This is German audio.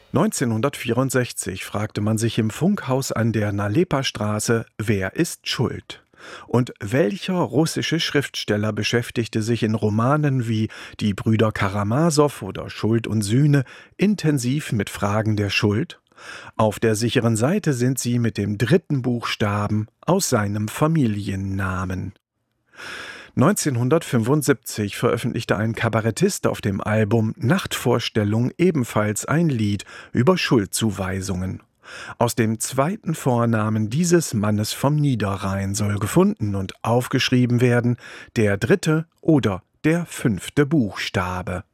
1964 fragte man sich im Funkhaus an der Nalepa-Straße, wer ist schuld? Und welcher russische Schriftsteller beschäftigte sich in Romanen wie Die Brüder Karamasow oder Schuld und Sühne intensiv mit Fragen der Schuld? Auf der sicheren Seite sind sie mit dem dritten Buchstaben aus seinem Familiennamen. 1975 veröffentlichte ein Kabarettist auf dem Album Nachtvorstellung ebenfalls ein Lied über Schuldzuweisungen. Aus dem zweiten Vornamen dieses Mannes vom Niederrhein soll gefunden und aufgeschrieben werden der dritte oder der fünfte Buchstabe.